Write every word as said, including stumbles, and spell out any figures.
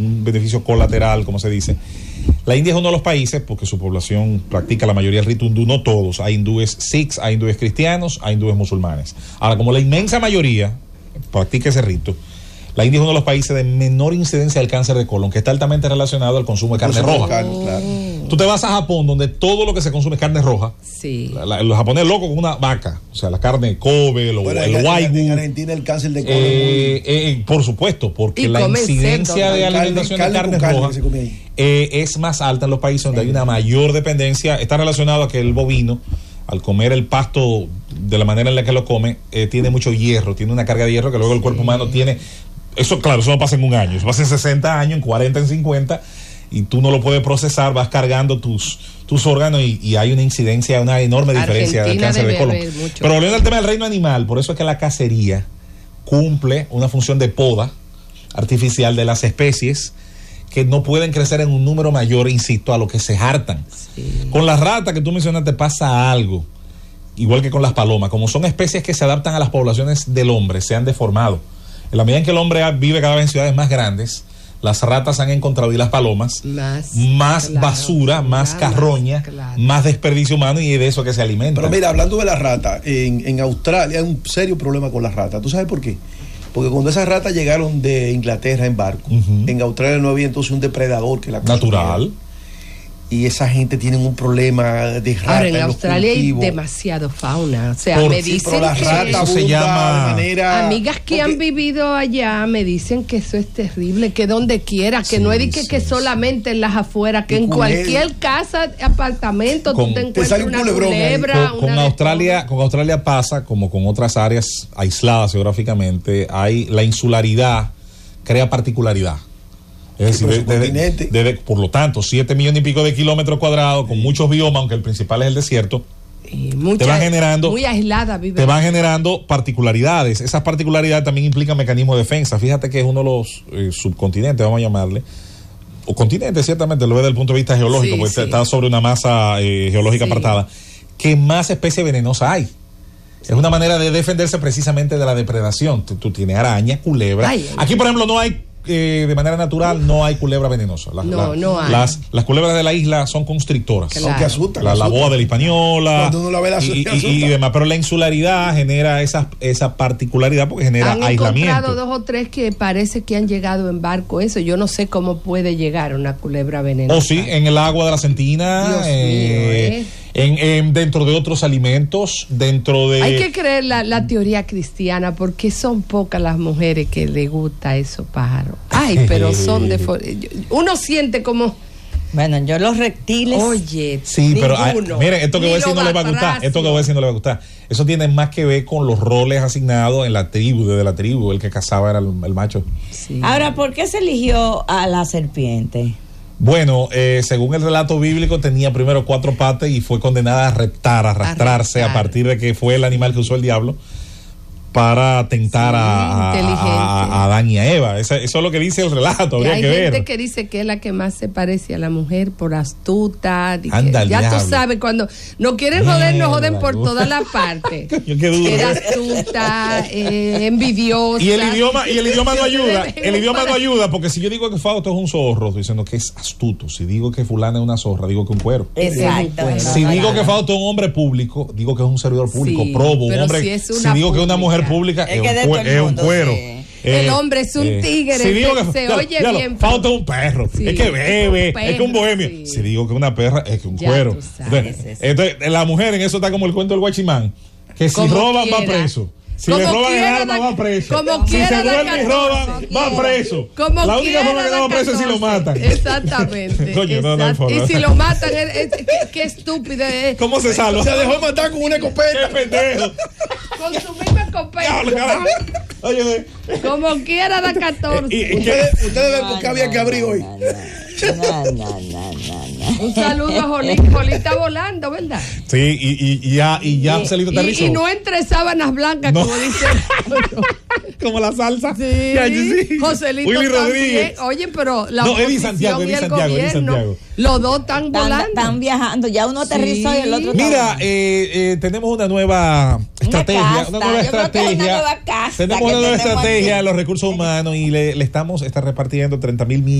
un beneficio colateral, como se dice. La India es uno de los países, porque su población practica la mayoría del rito hindú, no todos. Hay hindúes sikhs, hay hindúes cristianos, hay hindúes musulmanes. Ahora, como la inmensa mayoría practica ese rito, la India es uno de los países de menor incidencia del cáncer de colon, que está altamente relacionado al consumo de carne roja. Carne, claro. Tú te vas a Japón, donde todo lo que se consume es carne roja. Sí. La, la, los japoneses locos con una vaca, o sea, la carne Kobe, lo, bueno, el wagyu. En Argentina el cáncer de colon eh, muy... eh, por supuesto, porque la incidencia cerdo, de alimentación carne, de carne, carne roja eh, es más alta en los países donde sí. hay una mayor dependencia. Está relacionado a que el bovino, al comer el pasto de la manera en la que lo come, eh, tiene mucho hierro, tiene una carga de hierro que luego el cuerpo sí. humano tiene. Eso, claro, eso no pasa en un año, eso pasa en sesenta años, en cuarenta, en cincuenta, y tú no lo puedes procesar, vas cargando tus, tus órganos y, y hay una incidencia, una enorme diferencia del cáncer de colon. Pero volviendo al tema del reino animal, por eso es que la cacería cumple una función de poda artificial de las especies que no pueden crecer en un número mayor, insisto, a lo que se hartan. Sí. Con las ratas que tú mencionaste pasa algo, igual que con las palomas, como son especies que se adaptan a las poblaciones del hombre, se han deformado. En la medida en que el hombre vive cada vez en ciudades más grandes, las ratas han encontrado y las palomas más, más claro, basura, más claro, carroña, claro. más desperdicio humano, y de eso que se alimentan. Pero mira, hablando de las ratas, en, en Australia hay un serio problema con las ratas. ¿Tú sabes por qué? Porque cuando esas ratas llegaron de Inglaterra en barco, uh-huh. en Australia no había entonces un depredador que la consumiera. Natural. Y esa gente tiene un problema de rata. Ahora, en, en Australia hay demasiado fauna. O sea, Por, me sí, dicen pero la que rata se llama de manera... Amigas que porque... han vivido allá me dicen que eso es terrible, que donde quiera, que sí, no es que, sí, que solamente en las afueras, que en cualquier él. casa, apartamento, con, tú te encuentras te una culebra. Con, con una Australia, con Australia pasa, como con otras áreas aisladas geográficamente, hay la insularidad, crea particularidad. Es decir, de, de, de, de, de, por lo tanto, siete millones y pico de kilómetros cuadrados, con muchos biomas, aunque el principal es el desierto, mucha, te van generando, muy aislada, vive. te van generando particularidades. Esas particularidades también implican mecanismos de defensa. Fíjate que es uno de los eh, subcontinentes, vamos a llamarle, o continente, ciertamente, lo ve desde el punto de vista geológico, sí, porque sí. está sobre una masa eh, geológica sí. apartada, que más especies venenosas hay. Sí. Es una manera de defenderse precisamente de la depredación. Tú, tú tienes arañas, culebras. Ay, ay, Aquí, por ejemplo, no hay Eh, de manera natural no hay culebra venenosa. Las, no, la, no hay. Las, las culebras de la isla son constrictoras. Claro. Que asustan, la, la boa de la Hispaniola no la ve, la y, y, y demás. Pero la insularidad genera esa, esa particularidad porque genera han aislamiento. Han encontrado dos o tres que parece que han llegado en barco. Eso yo no sé cómo puede llegar una culebra venenosa. O sí, en el agua de la Sentina. Dios eh, mío, ¿eh? En, en, dentro de otros alimentos, dentro de... Hay que creer la, la teoría cristiana, porque son pocas las mujeres que le gusta esos pájaros. Ay, pero son de... Uno siente como... Bueno, yo los reptiles... Oye, sí, pero ay, miren, esto que voy a decir no le va a gustar. Esto que voy a decir no le va a gustar. Eso tiene más que ver con los roles asignados en la tribu, desde la tribu. El que cazaba era el, el macho. Sí. Ahora, ¿por qué se eligió a la serpiente? Bueno, eh, según el relato bíblico, tenía primero cuatro patas y fue condenada a reptar, a arrastrarse, a, a partir de que fue el animal que usó el diablo para tentar sí, a, a, a Adán y a Eva. Eso, eso es lo que dice el relato, habría que ver. Hay gente que dice que es la que más se parece a la mujer por astuta. Anda, ya diablo. Tú sabes, cuando no quieren joder, no joden por todas las partes. Era astuta, eh, envidiosa. Y el idioma, y el idioma no ayuda. El idioma no ayuda, porque si yo digo que Fausto es un zorro, estoy diciendo que es astuto. Si digo que fulana es una zorra, digo que es un cuero. Exacto. Si digo que Fausto es un hombre público, digo que es un servidor público, sí, probo, un hombre. Si, es una si digo pública. que es una mujer pública, es, es, un, es un cuero. Sí. El hombre es un eh, tigre, si digo que, se ya, oye ya bien. Fausto es un perro, sí, es que bebe, es, perro, es que un bohemio. Sí. Si digo que es una perra, es que un ya cuero. Entonces, entonces, la mujer en eso está como el cuento del guachimán, que si roban va preso. Si como le roban el arma, da, va preso. Como si se duerme y roban, va preso. Como la única forma que no va preso es si lo matan. Exactamente. Coño, no, no hay forma. Y si lo matan, es, es, es, qué estúpido es. ¿Cómo se salva? Se dejó matar con una escopeta. ¡Qué pendejo! Con su misma escopeta. Oye, como quiera da catorce. ¿Y, y ustedes, ustedes ven por qué había que abrir hoy. No, no, no, no, no. Un saludo a Jolita, Jolita volando, ¿verdad? Sí, y, y, y ya, y ya y, Celito y, y no entre sábanas blancas, no. como dice. Como la salsa. Sí. Ya, sí. Joselito Willy Rodríguez. Oye, pero la no, Eddie Santiago, Eddie Santiago, Eddie Santiago. Los dos están volando. Están viajando. Ya uno aterrizó sí. y el otro Mira, eh, eh, tenemos una nueva estrategia. Una, una nueva Yo estrategia. creo que es una nueva casta tenemos una nueva estrategia aquí. En los recursos humanos y le, le estamos está repartiendo treinta mil millones.